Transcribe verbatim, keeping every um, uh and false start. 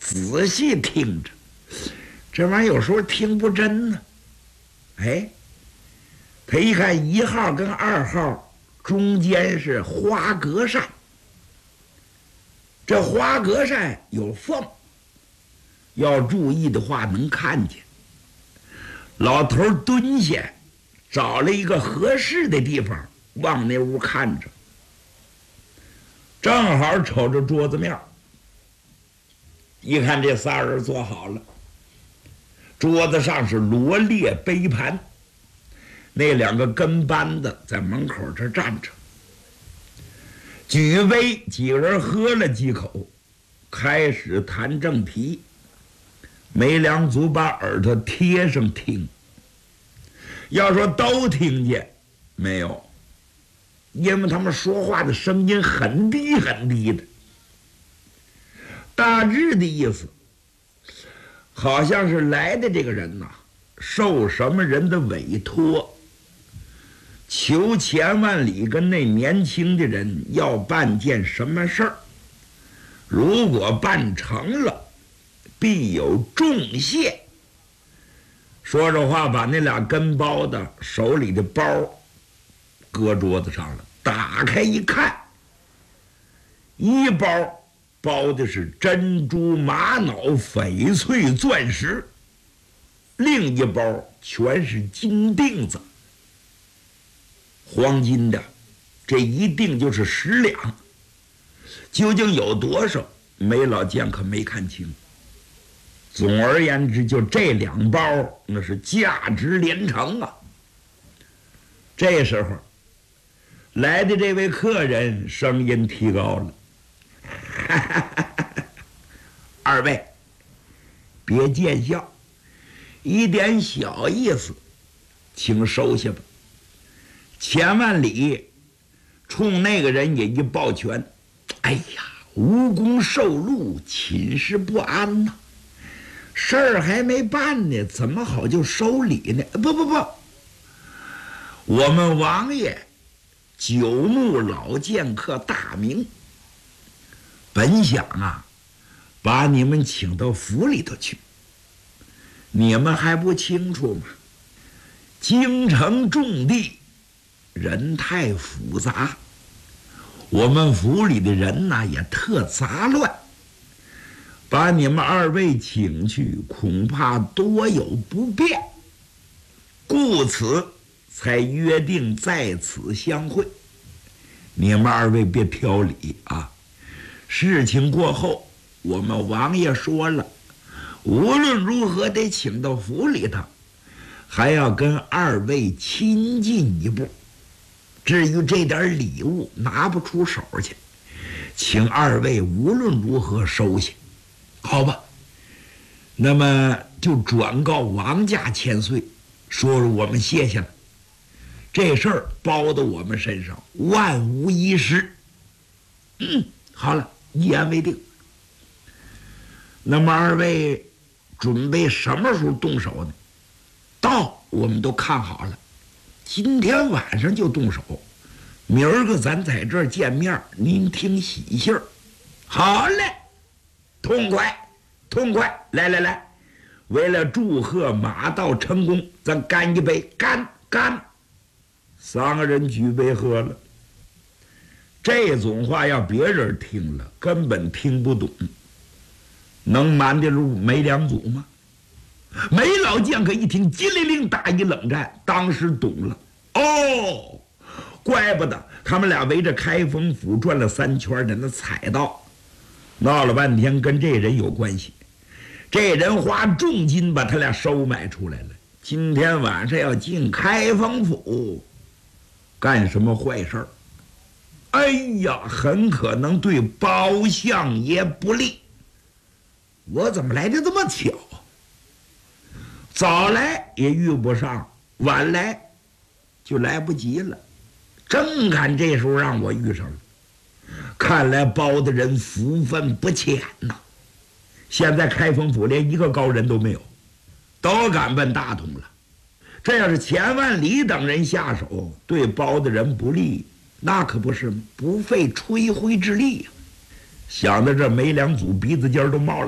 仔细听着，这玩意儿有时候听不真呢。哎，他一看一号跟二号中间是花格扇，这花格扇有缝，要注意的话能看见。老头蹲下，找了一个合适的地方往那屋看着，正好瞅着桌子面，一看这仨人坐好了，桌子上是罗列杯盘，那两个跟班的在门口这站着，举杯，几个人喝了几口，开始谈正题。梅良祖把耳朵贴上听，要说都听见没有，因为他们说话的声音很低很低的，大致的意思好像是来的这个人呐、啊，受什么人的委托，求钱万里跟那年轻的人要办件什么事儿，如果办成了必有重谢。说着话，把那俩跟包的手里的包搁桌子上了，打开一看，一包包的是珍珠、玛瑙、翡翠、钻石，另一包全是金锭子，黄金的，这一锭就是十两，究竟有多少，梅老剑可没看清。总而言之，就这两包那是价值连城啊。这时候来的这位客人声音提高了，哈哈哈哈，二位别见笑，一点小意思请收下吧。钱万里冲那个人也一抱拳，哎呀，无功受禄，寝食不安呐、啊，事儿还没办呢，怎么好就收礼呢？不不不，我们王爷久慕老剑客大名，本想啊把你们请到府里头去，你们还不清楚吗？京城重地，人太复杂，我们府里的人呢也特杂乱，把你们二位请去，恐怕多有不便，故此才约定在此相会。你们二位别挑理啊！事情过后，我们王爷说了，无论如何得请到府里头，还要跟二位亲近一步。至于这点礼物拿不出手去，请二位无论如何收下。好吧，那么就转告王家千岁，说我们谢谢了，这事儿包到我们身上，万无一失。嗯，好了，一言为定。那么二位准备什么时候动手呢？到我们都看好了，今天晚上就动手，明儿个咱在这儿见面，您听喜信儿。好嘞，痛快痛快，来来来，为了祝贺马到成功，咱干一杯，干干！三个人举杯喝了。这种话要别人听了根本听不懂，能瞒得住梅良祖吗？梅老剑客一听，机灵灵打一冷战，当时懂了。哦，怪不得他们俩围着开封府转了三圈，在那踩到，闹了半天跟这人有关系。这人花重金把他俩收买出来了，今天晚上要进开封府干什么坏事儿？哎呀，很可能对包相爷不利。我怎么来的这么巧？早来也遇不上，晚来就来不及了，正赶这时候让我遇上了。看来包的人福分不浅呐、啊。现在开封府连一个高人都没有，都赶奔大同了。这要是钱万里等人下手，对包的人不利，那可不是不费吹灰之力呀、啊。想到这，梅良祖鼻子尖都冒了